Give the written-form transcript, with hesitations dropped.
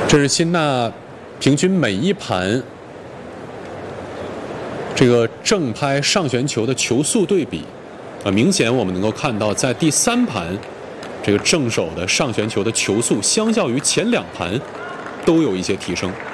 这是辛纳平均每一盘这个正拍上旋球的球速对比，明显我们能够看到，在第3盘这个正手的上旋球的球速，相较于前2盘都有一些提升。